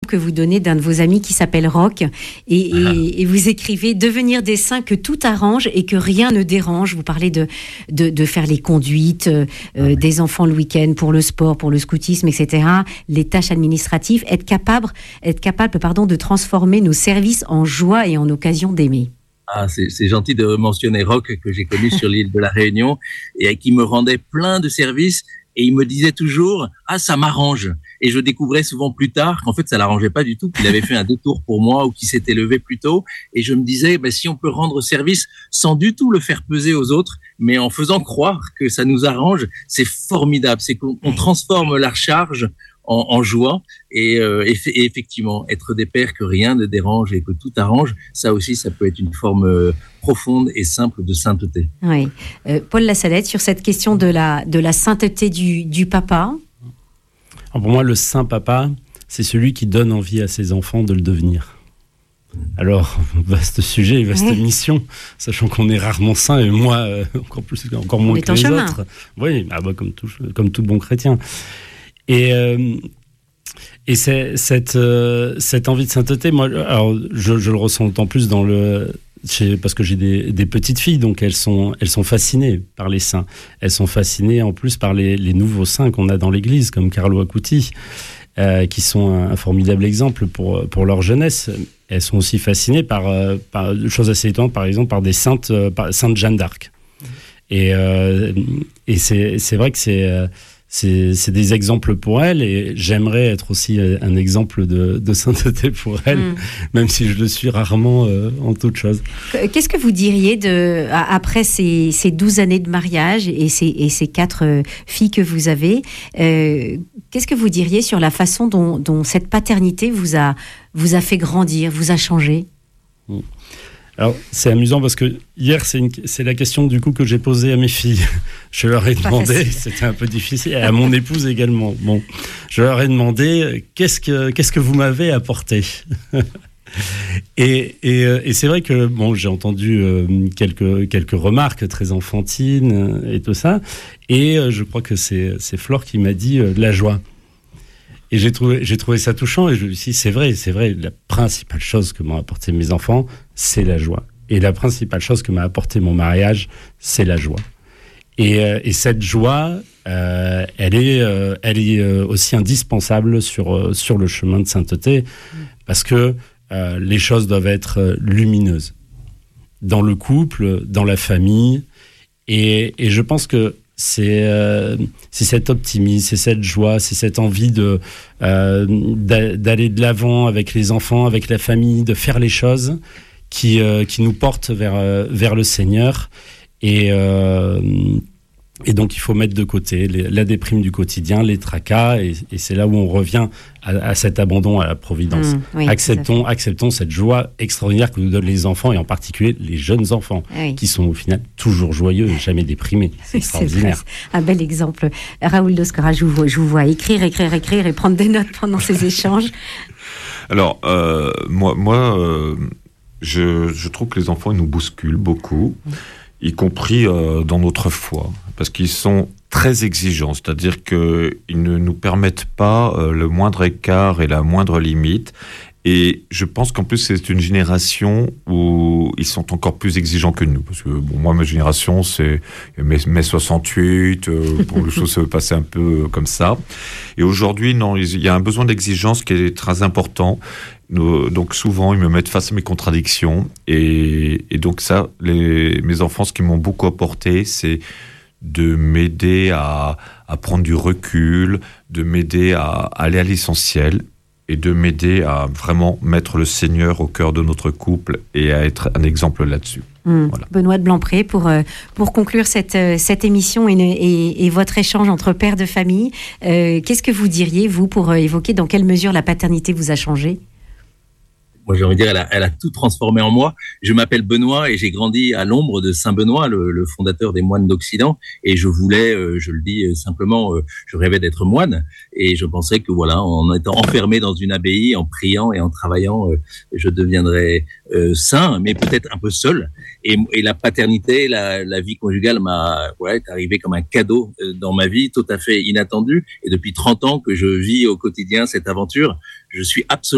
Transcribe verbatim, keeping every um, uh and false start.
que vous donnez d'un de vos amis qui s'appelle Roch, et, Ah. et, et vous écrivez « Devenir des saints que tout arrange et que rien ne dérange ». Vous parlez de, de, de faire les conduites euh, euh, des enfants le week-end pour le sport, pour le scoutisme, et cetera, les tâches administratives, être capable, être capable pardon, de transformer nos services en joie et en occasion d'aimer. Ah, c'est, c'est gentil de mentionner Roch, que j'ai connu sur l'île de la Réunion, et qui me rendait plein de services, et il me disait toujours « Ah, ça m'arrange ». Et je découvrais souvent plus tard qu'en fait, ça l'arrangeait pas du tout, qu'il avait fait un détour pour moi ou qu'il s'était levé plus tôt. Et je me disais, bah, si on peut rendre service sans du tout le faire peser aux autres, mais en faisant croire que ça nous arrange, c'est formidable. C'est qu'on on transforme la charge en, en joie. Et, euh, et, et effectivement, être des pères que rien ne dérange et que tout arrange, ça aussi, ça peut être une forme euh, profonde et simple de sainteté. Oui. Euh, Paul Lassalette, sur cette question de la, de la sainteté du, du papa. Alors pour moi, le saint papa, c'est celui qui donne envie à ses enfants de le devenir. Alors, vaste sujet, vaste oui. mission, sachant qu'on est rarement saint, et moi, euh, encore, plus, encore moins que les chemin. autres. Oui, ah bah, comme, tout, comme tout bon chrétien. Et, euh, et c'est, cette, euh, cette envie de sainteté, moi, alors, je, je le ressens d'autant plus dans le... parce que j'ai des, des petites filles, donc elles sont, elles sont fascinées par les saints. Elles sont fascinées en plus par les, les nouveaux saints qu'on a dans l'Église, comme Carlo Acuti, euh, qui sont un, un formidable exemple pour, pour leur jeunesse. Elles sont aussi fascinées par, euh, par des choses assez étonnantes, par exemple par des saintes, euh, par Sainte Jeanne d'Arc. Et, euh, et c'est, c'est vrai que c'est... Euh, C'est, c'est des exemples pour elle, et j'aimerais être aussi un exemple de, de sainteté pour elle, mmh. même si je le suis rarement euh, en toute chose. Qu'est-ce que vous diriez de, après ces, ces douze années de mariage et ces, et ces quatre euh, filles que vous avez, euh, qu'est-ce que vous diriez sur la façon dont, dont cette paternité vous a, vous a fait grandir, vous a changé ? mmh. Alors, c'est amusant parce que hier, c'est, une, c'est la question du coup que j'ai posée à mes filles. Je leur ai demandé, c'était un peu difficile, et à mon épouse également. Bon, je leur ai demandé, qu'est-ce que, qu'est-ce que vous m'avez apporté ? et, et, et c'est vrai que bon, j'ai entendu euh, quelques, quelques remarques très enfantines euh, et tout ça. Et euh, je crois que c'est, c'est Flore qui m'a dit euh, de la joie. Et j'ai trouvé, j'ai trouvé ça touchant, et je me suis dit, c'est vrai, c'est vrai, la principale chose que m'ont apporté mes enfants, c'est la joie. Et la principale chose que m'a apporté mon mariage, c'est la joie. Et, euh, et cette joie, euh, elle est, euh, elle est euh, aussi indispensable sur, euh, sur le chemin de sainteté, parce que euh, les choses doivent être lumineuses. Dans le couple, dans la famille, et, et je pense que C'est, euh, c'est cet optimisme, c'est cette joie, c'est cette envie de, euh, d'aller de l'avant avec les enfants, avec la famille, de faire les choses qui, euh, qui nous portent vers, euh, vers le Seigneur. Et, euh, et donc, il faut mettre de côté les, la déprime du quotidien, les tracas, et, et c'est là où on revient à, à cet abandon à la providence. Mmh, oui, acceptons, acceptons cette joie extraordinaire que nous donnent les enfants, et en particulier les jeunes enfants, oui. qui sont au final toujours joyeux et jamais déprimés. C'est extraordinaire. C'est un bel exemple. Raoul Doscora, je vous vois, je vous vois écrire, écrire, écrire et prendre des notes pendant ces échanges. Alors, euh, moi, moi euh, je, je trouve que les enfants, ils nous bousculent beaucoup, mmh. y compris euh, dans notre foi, parce qu'ils sont très exigeants, c'est-à-dire qu'ils ne nous permettent pas euh, le moindre écart et la moindre limite. Et je pense qu'en plus, c'est une génération où ils sont encore plus exigeants que nous. Parce que, bon, moi, ma génération, c'est mai, mai soixante-huit, euh, bon, les choses se passaient un peu comme ça. Et aujourd'hui, non, il y a un besoin d'exigence qui est très important. Nous, donc, souvent, ils me mettent face à mes contradictions. Et, et donc, ça, les, mes enfants, ce qu'ils m'ont beaucoup apporté, c'est de m'aider à, à prendre du recul, de m'aider à, à aller à l'essentiel, et de m'aider à vraiment mettre le Seigneur au cœur de notre couple et à être un exemple là-dessus. Mmh. Voilà. Benoît de Blampré, pour, euh, pour conclure cette, euh, cette émission et, et, et votre échange entre pères de famille, euh, qu'est-ce que vous diriez, vous, pour euh, évoquer dans quelle mesure la paternité vous a changé ? Moi, j'ai envie de dire, elle a, elle a tout transformé en moi. Je m'appelle Benoît et j'ai grandi à l'ombre de Saint Benoît, le, le fondateur des moines d'Occident. Et je voulais, euh, je le dis simplement, euh, je rêvais d'être moine. Et je pensais que voilà, en étant enfermé dans une abbaye, en priant et en travaillant, euh, je deviendrais euh, saint, mais peut-être un peu seul. Et, et la paternité, la, la vie conjugale m'a, ouais, est arrivée comme un cadeau dans ma vie, tout à fait inattendu. Et depuis trente ans que je vis au quotidien cette aventure, je suis absolument